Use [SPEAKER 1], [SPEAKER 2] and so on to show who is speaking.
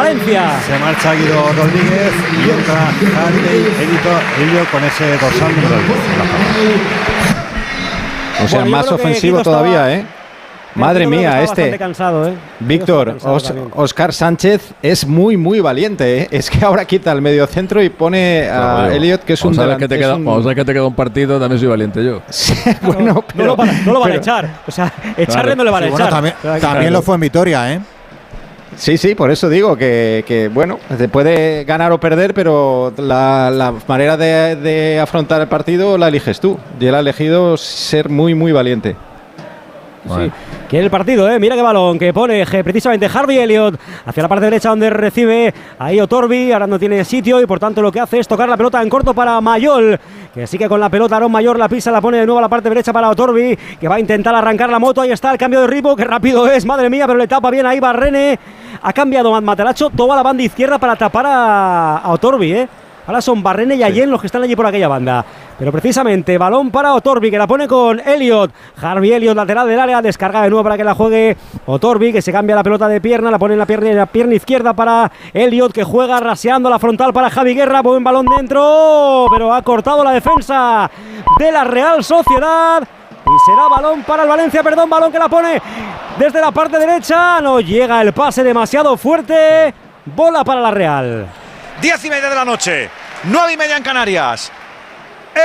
[SPEAKER 1] Valencia.
[SPEAKER 2] Se marcha Guido Rodríguez y entra Elliot con ese dorsal número 10.
[SPEAKER 3] O sea, más ofensivo todavía, ¿eh? Madre mía,
[SPEAKER 1] cansado,
[SPEAKER 3] Víctor, Óscar Sánchez es muy, muy valiente, ¿eh? Es que ahora quita el mediocentro y pone a Elliot, que es un delantero.
[SPEAKER 4] Vamos a ver que te queda un partido, también soy valiente yo.
[SPEAKER 3] Sí, bueno,
[SPEAKER 1] pero, no lo van a echar. O sea, echarle no le van a echar.
[SPEAKER 2] También lo fue en Vitoria, ¿eh?
[SPEAKER 3] Sí, por eso digo que bueno, se puede ganar o perder, pero la manera de afrontar el partido la eliges tú. Y él ha elegido ser muy, muy valiente.
[SPEAKER 1] Sí. Quiere el partido, mira qué balón que pone precisamente Harvey Elliott hacia la parte derecha donde recibe ahí Otorbi. Ahora no tiene sitio y por tanto lo que hace es tocar la pelota en corto para Mayol, que sigue con la pelota. Aaron Mayol la pisa, la pone de nuevo a la parte derecha para Otorbi, que va a intentar arrancar la moto. Ahí está el cambio de ritmo, que rápido es, madre mía, pero le tapa bien ahí Barrene. Ha cambiado Mataracho toda la banda izquierda para tapar a Otorbi, Ahora son Barrene y Allen los que están allí por aquella banda. Pero precisamente, balón para Otorbi, que la pone con Elliott. Harvey Elliott, lateral del área, descarga de nuevo para que la juegue Otorbi, que se cambia la pelota de pierna, la pone en la pierna izquierda para Elliott, que juega raseando la frontal para Javi Guerra. Buen balón dentro, pero ha cortado la defensa de la Real Sociedad. Y será balón para el Valencia, balón que la pone desde la parte derecha. No llega el pase demasiado fuerte. Bola para la Real.
[SPEAKER 5] 10:30 de la noche, 9:30 en Canarias.